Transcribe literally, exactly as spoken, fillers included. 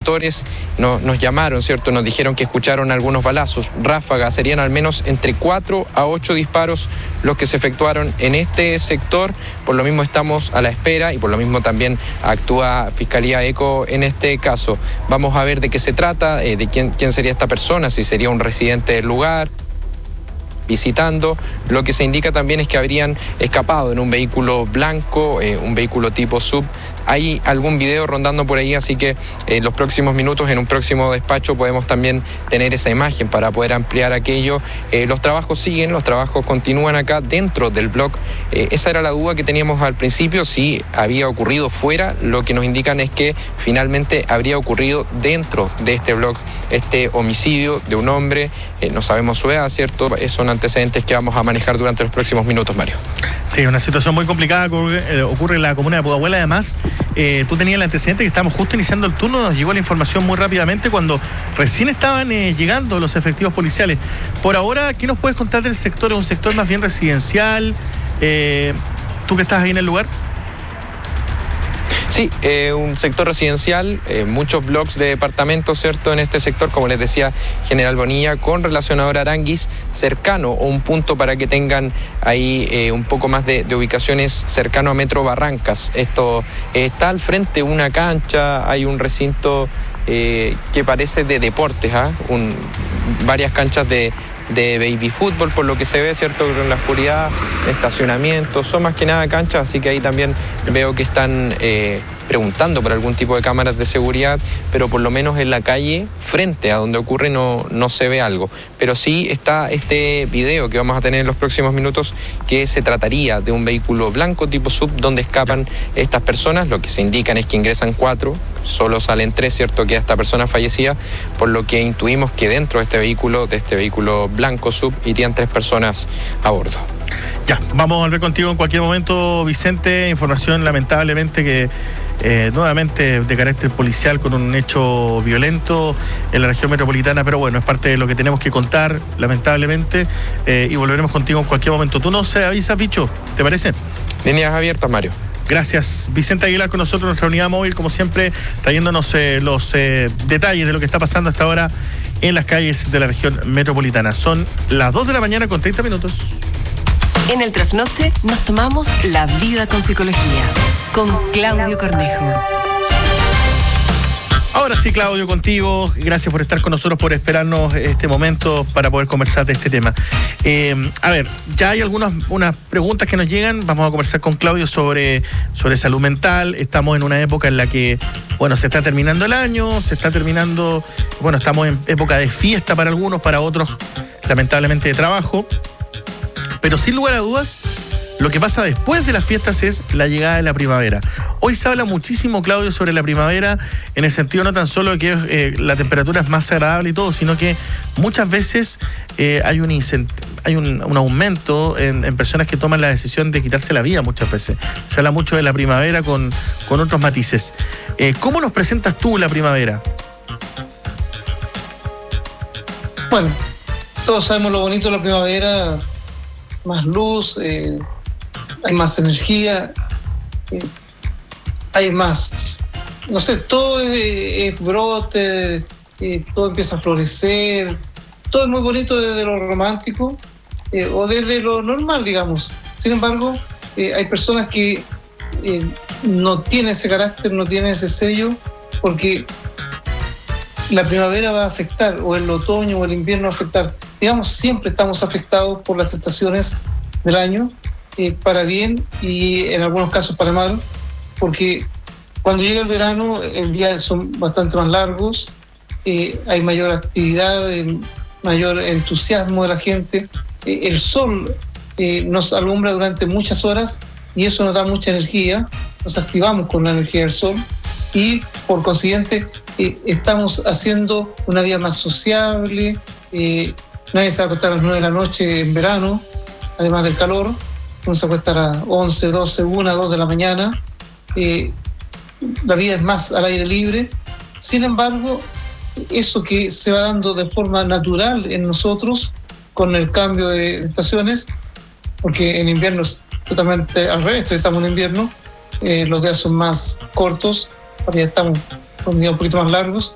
auditores no, nos llamaron, ¿cierto? Nos dijeron que escucharon algunos balazos, ráfagas, serían al menos entre cuatro a ocho disparos los que se efectuaron en este sector. Por lo mismo estamos a la espera y por lo mismo también actúa Fiscalía ECO en este caso. Vamos a ver de qué se trata, eh, de quién, quién sería esta persona, si sería un residente del lugar visitando. Lo que se indica también es que habrían escapado en un vehículo blanco, eh, un vehículo tipo sub. Hay algún video rondando por ahí, así que en los próximos minutos, en un próximo despacho, podemos también tener esa imagen para poder ampliar aquello. Eh, los trabajos siguen, los trabajos continúan acá dentro del blog. Eh, esa era la duda que teníamos al principio, si había ocurrido fuera. Lo que nos indican es que finalmente habría ocurrido dentro de este blog este homicidio de un hombre. Eh, no sabemos su edad, ¿cierto? Esos son antecedentes que vamos a manejar durante los próximos minutos, Mario. Sí, una situación muy complicada ocurre, eh, ocurre en la comuna de Pudahuel. Además, eh, tú tenías el antecedente que estábamos justo iniciando el turno, nos llegó la información muy rápidamente cuando recién estaban eh, llegando los efectivos policiales. Por ahora, ¿qué nos puedes contar del sector? ¿Es un sector más bien residencial? Eh, ¿Tú que estás ahí en el lugar? Sí, eh, un sector residencial, eh, muchos bloques de departamentos, ¿cierto? En este sector, como les decía General Bonilla, con relacionador Aranguis, cercano o un punto para que tengan ahí eh, un poco más de, de ubicaciones cercano a Metro Barrancas. Esto eh, está al frente una cancha, hay un recinto eh, que parece de deportes, ¿ah? Un, varias canchas de... de baby fútbol, por lo que se ve, ¿cierto? En la oscuridad, estacionamientos, son más que nada canchas, así que ahí también veo que están eh, preguntando por algún tipo de cámaras de seguridad, pero por lo menos en la calle, frente a donde ocurre, no, no se ve algo. Pero sí está este video que vamos a tener en los próximos minutos, que se trataría de un vehículo blanco tipo sub, donde escapan estas personas. Lo que se indican es que ingresan cuatro, solo salen tres, ¿cierto? Que esta persona fallecida, por lo que intuimos que dentro de este vehículo, de este vehículo blanco sub, irían tres personas a bordo. Ya, vamos a volver contigo en cualquier momento, Vicente. Información lamentablemente que eh, nuevamente de carácter policial con un hecho violento en la región metropolitana, pero bueno, es parte de lo que tenemos que contar, lamentablemente, eh, y volveremos contigo en cualquier momento. Tú nos avisas, bicho, ¿te parece? Líneas abiertas, Mario. Gracias. Vicente Aguilar con nosotros, nuestra unidad móvil, como siempre, trayéndonos eh, los eh, detalles de lo que está pasando hasta ahora en las calles de la región metropolitana. Son las dos de la mañana con treinta minutos. En el Trasnoche nos tomamos la vida con psicología, con Claudio Cornejo. Ahora sí, Claudio, contigo. Gracias por estar con nosotros, por esperarnos este momento para poder conversar de este tema. Eh, a ver, ya hay algunas unas preguntas que nos llegan. Vamos a conversar con Claudio sobre, sobre salud mental. Estamos en una época en la que, bueno, se está terminando el año, se está terminando, bueno, estamos en época de fiesta para algunos, para otros, lamentablemente, de trabajo. Pero sin lugar a dudas, lo que pasa después de las fiestas es la llegada de la primavera. Hoy se habla muchísimo, Claudio, sobre la primavera, en el sentido no tan solo de que eh, la temperatura es más agradable y todo, sino que muchas veces eh, hay un incent- hay un, un aumento en, en personas que toman la decisión de quitarse la vida muchas veces. Se habla mucho de la primavera con, con otros matices. Eh, ¿Cómo nos presentas tú la primavera? Bueno, todos sabemos lo bonito de la primavera, más luz, eh, hay más energía, eh, hay más, no sé, todo es, es brote, eh, todo empieza a florecer, todo es muy bonito desde lo romántico eh, o desde lo normal, digamos. Sin embargo, eh, hay personas que eh, no tienen ese carácter, no tienen ese sello, porque la primavera va a afectar, o el otoño o el invierno va a afectar. Digamos, siempre estamos afectados por las estaciones del año, eh, para bien y en algunos casos para mal, porque cuando llega el verano, el día son bastante más largos, eh, hay mayor actividad, eh, mayor entusiasmo de la gente, eh, el sol eh, nos alumbra durante muchas horas y eso nos da mucha energía, nos activamos con la energía del sol y por consiguiente eh, estamos haciendo una vida más sociable. eh, Nadie se va a acostar a las nueve de la noche en verano, además del calor. Uno se acuesta a las once, doce, una, dos de la mañana. Eh, la vida es más al aire libre. Sin embargo, eso que se va dando de forma natural en nosotros con el cambio de estaciones, porque en invierno es totalmente al revés, estamos en invierno, eh, los días son más cortos, ahora ya estamos con días un poquito más largos.